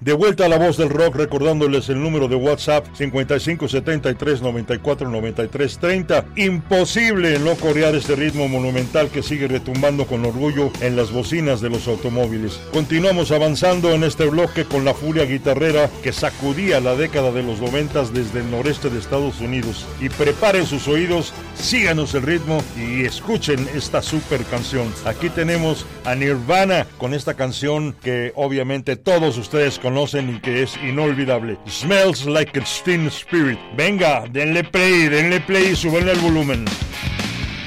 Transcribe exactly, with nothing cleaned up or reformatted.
De vuelta a la voz del rock, recordándoles el número de WhatsApp cincuenta y cinco setenta y tres noventa y cuatro noventa y tres treinta. Imposible no corear este ritmo monumental que sigue retumbando con orgullo en las bocinas de los automóviles. Continuamos avanzando en este bloque con la furia guitarrera que sacudía la década de los noventas desde el noreste de Estados Unidos. Y preparen sus oídos, síganos el ritmo y escuchen esta super canción. Aquí tenemos a Nirvana con esta canción que obviamente todos ustedes conocen y que es inolvidable. Smells Like a Teen Spirit. Venga, denle play, denle play y súbanle el volumen.